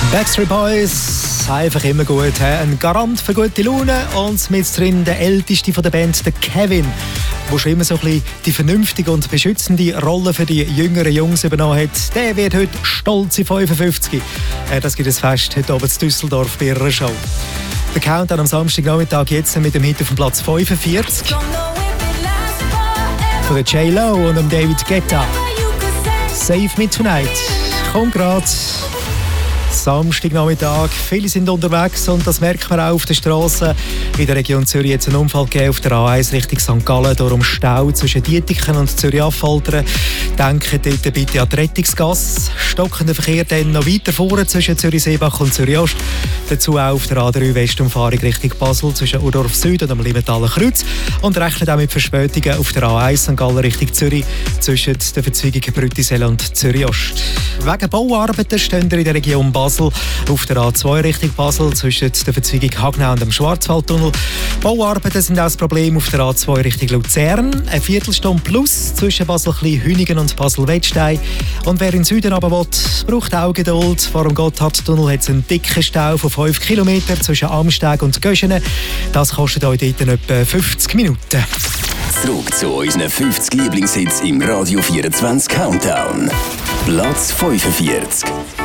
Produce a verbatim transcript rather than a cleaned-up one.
Backstreet Boys, einfach immer gut. He? Ein Garant für gute Laune. Und mit drin der älteste von der Band, der Kevin, der schon immer so ein bisschen die vernünftige und beschützende Rolle für die jüngeren Jungs übernommen hat. Der wird heute stolze fünfundfünfzig. Äh, das gibt es Fest heute Abend in Düsseldorf bei ihrer Show. Der Countdown am Samstagnachmittag jetzt mit dem Hit auf dem Platz fünfundvierzig. Von der J-Lo und dem David Guetta. Save Me Tonight. Kommt gerade. Samstagnachmittag. Viele sind unterwegs und das merkt man auch auf der Straße. In der Region Zürich hat es einen Unfall gegeben auf der A eins Richtung Sankt Gallen, darum Stau zwischen Dietiken und Zürich-Affaltern. Denken dort bitte an die Rettungsgasse. Stockender Verkehr dann noch weiter vorne zwischen Zürich-Seebach und Zürich-Ost. Dazu auch auf der A drei Westumfahrung Richtung Basel zwischen Urdorf Süd und dem Limentaler Kreuz. Und rechnet auch mit Verspätungen auf der A eins Sankt Gallen Richtung Zürich zwischen der Verzweigung Brüttisell und Zürich-Ost. Wegen Bauarbeiten stehen in der Region Basel auf der A zwei Richtung Basel zwischen der Verzweigung Hagnau und dem Schwarzwaldtunnel. Bauarbeiten sind auch das Problem auf der A zwei Richtung Luzern. Eine Viertelstunde plus zwischen Basel-Klein-Hüningen und Basel-Wettstein. Und wer in den Süden aber will, braucht auch Geduld. Vor dem Gotthardtunnel hat es einen dicken Stau von fünf Kilometern zwischen Amsteg und Göschenen. Das kostet euch dort etwa fünfzig Minuten. Zurück zu unseren fünfzig Lieblingshits im Radio vierundzwanzig Countdown. Platz fünfundvierzig.